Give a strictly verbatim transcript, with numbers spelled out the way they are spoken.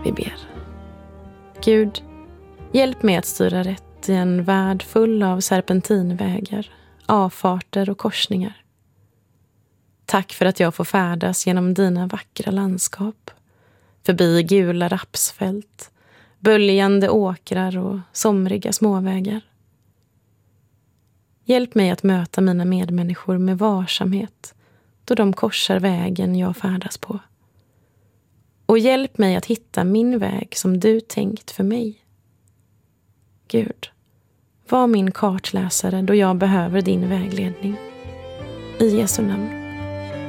Vi ber. Gud, hjälp mig att styra rätt i en värld full av serpentinvägar, avfarter och korsningar. Tack för att jag får färdas genom dina vackra landskap, förbi gula rapsfält, böljande åkrar och somriga småvägar. Hjälp mig att möta mina medmänniskor med varsamhet då de korsar vägen jag färdas på. Och hjälp mig att hitta min väg som du tänkt för mig. Gud, var min kartläsare då jag behöver din vägledning. I Jesu namn.